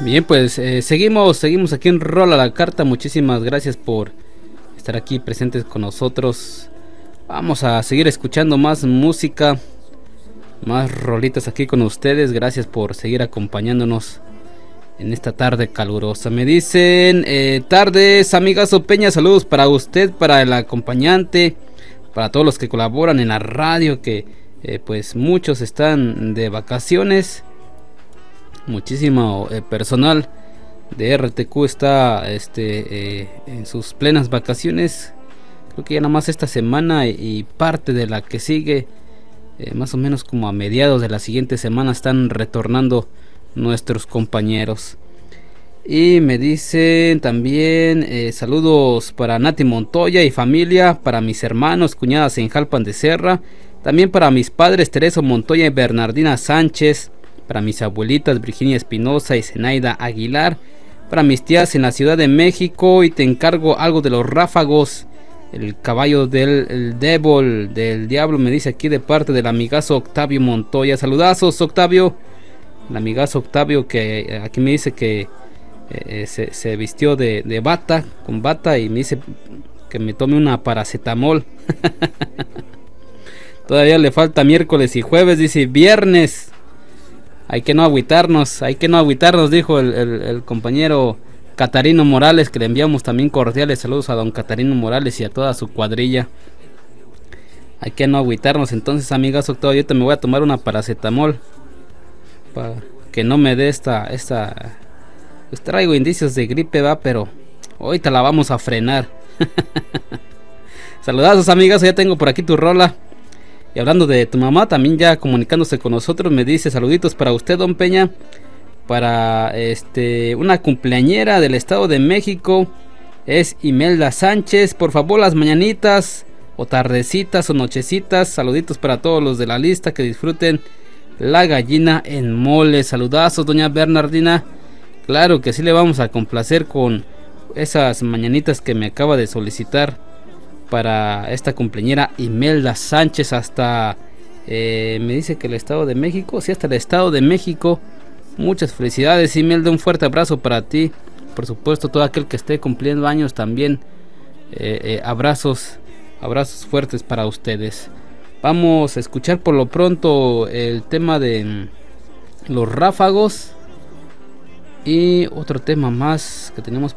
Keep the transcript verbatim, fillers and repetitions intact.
Bien, pues eh, seguimos, seguimos aquí en Rola la Carta. Muchísimas gracias por estar aquí presentes con nosotros. Vamos a seguir escuchando más música, más rolitas aquí con ustedes. Gracias por seguir acompañándonos en esta tarde calurosa. Me dicen, eh, tardes, amigazo Peña, saludos para usted, para el acompañante, para todos los que colaboran en la radio, que eh, pues muchos están de vacaciones. Muchísimo eh, personal de R T Q está este, eh, en sus plenas vacaciones. Creo que ya nada más esta semana y, y parte de la que sigue, eh, más o menos como a mediados de la siguiente semana, están retornando nuestros compañeros. Y me dicen también eh, saludos para Nati Montoya y familia, para mis hermanos, cuñadas en Jalpan de Serra, también para mis padres Teresa Montoya y Bernardina Sánchez, para mis abuelitas Virginia Espinosa y Zenaida Aguilar, para mis tías en la Ciudad de México. Y te encargo algo de los ráfagos, el caballo del el Devil, del diablo, me dice aquí de parte del amigazo Octavio Montoya. Saludazos, Octavio, el amigazo Octavio, que aquí me dice que eh, se, se vistió de, de bata, con bata, y me dice que me tome una paracetamol. Todavía le falta miércoles y jueves, dice viernes. Hay que no agüitarnos, hay que no agüitarnos, dijo el, el, el compañero Catarino Morales, que le enviamos también cordiales saludos a don Catarino Morales y a toda su cuadrilla. Hay que no agüitarnos, entonces, amigas, Octavio, yo te me voy a tomar una paracetamol para que no me dé esta, esta, pues traigo indicios de gripe, va, pero ahorita la vamos a frenar. Saludazos, amigas, ya tengo por aquí tu rola. Y hablando de tu mamá, también ya comunicándose con nosotros, me dice saluditos para usted, don Peña, para este una cumpleañera del Estado de México, es Imelda Sánchez. Por favor, las mañanitas o tardecitas o nochecitas, saluditos para todos los de la lista, que disfruten la gallina en mole. Saludazos, doña Bernardina. Claro que sí, le vamos a complacer con esas mañanitas que me acaba de solicitar para esta cumpleañera Imelda Sánchez, hasta eh, me dice que el Estado de México, sí, hasta el Estado de México. Muchas felicidades, Imelda, un fuerte abrazo para ti, por supuesto todo aquel que esté cumpliendo años también, eh, eh, abrazos, abrazos fuertes para ustedes. Vamos a escuchar por lo pronto el tema de mm, los ráfagos y otro tema más que tenemos